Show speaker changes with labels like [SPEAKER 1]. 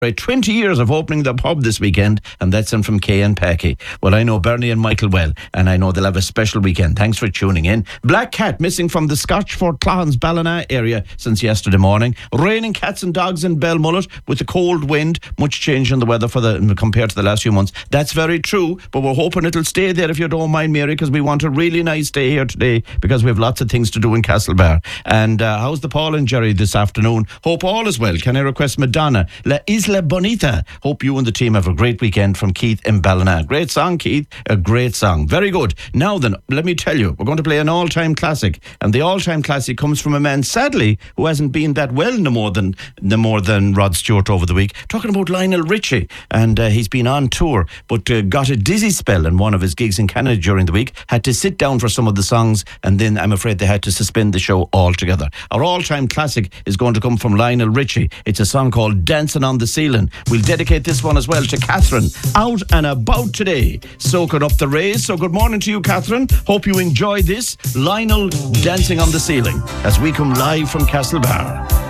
[SPEAKER 1] Right, 20 years of opening the pub this weekend, and that's in from Kay and Packy. Well, I know Bernie and Michael well, and I know they'll have a special weekend. Thanks for tuning in. Black cat missing from the Scotchford Clons Ballina area since yesterday morning. Raining cats and dogs in Belmullet with a cold wind. Much change in the weather compared to the last few months. That's very true, but we're hoping it'll stay there if you don't mind, Mary, because we want a really nice day here today because we have lots of things to do in Castlebar. And how's the Paul and Jerry this afternoon? Hope all is well. Can I request Madonna, La Isla Bonita? Hope you and the team have a great weekend from Keith in Ballina. Great song, Keith. A great song. Very good. Now then, let me tell you, we're going to play an all-time classic. And the all-time classic comes from a man, sadly, who hasn't been that well no more than Rod Stewart over the week. Talking about Lionel Richie. And he's been on tour, but got a dizzy spell in one of his gigs in Canada during the week. Had to sit down for some of the songs, and then I'm afraid they had to suspend the show altogether. Our all-time classic is going to come from Lionel Richie. It's a song called Dancing on the Ceiling. We'll dedicate this one as well to Catherine, out and about today, soaking up the rays. So good morning to you, Catherine. Hope you enjoy this. Lionel, Dancing on the Ceiling, as we come live from Castlebar.